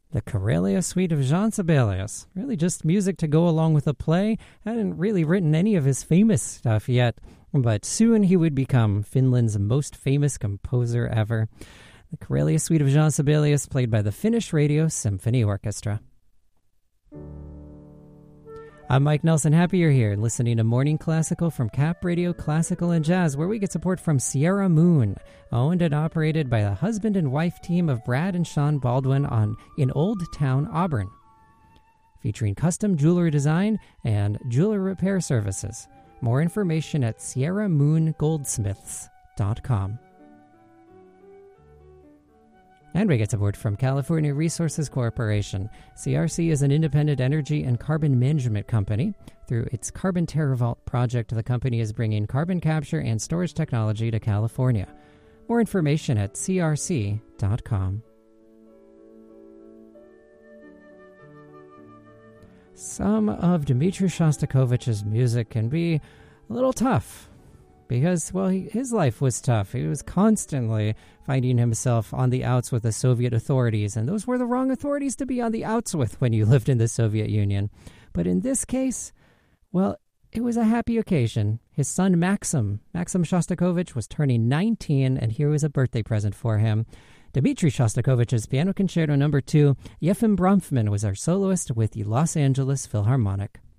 The Karelia Suite of Jean Sibelius. Really just music to go along with a play. Hadn't really written any of his famous stuff yet, but soon he would become Finland's most famous composer ever. The Karelia Suite of Jean Sibelius, played by the Finnish Radio Symphony Orchestra. I'm Mike Nelson. Happy you're here listening to Morning Classical from Cap Radio Classical and Jazz, where we get support from Sierra Moon, owned and operated by the husband and wife team of Brad and Sean Baldwin in Old Town, Auburn. Featuring custom jewelry design and jewelry repair services. More information at sierramoongoldsmiths.com. And we get support from California Resources Corporation. CRC is an independent energy and carbon management company. Through its Carbon TerraVault project, the company is bringing carbon capture and storage technology to California. More information at crc.com. Some of Dmitri Shostakovich's music can be a little tough. Because, well, his life was tough. He was constantly finding himself on the outs with the Soviet authorities, and those were the wrong authorities to be on the outs with when you lived in the Soviet Union. But in this case, well, it was a happy occasion. His son Maxim Shostakovich, was turning 19, and here was a birthday present for him. Dmitri Shostakovich's Piano Concerto No. 2, Yefim Bronfman was our soloist with the Los Angeles Philharmonic.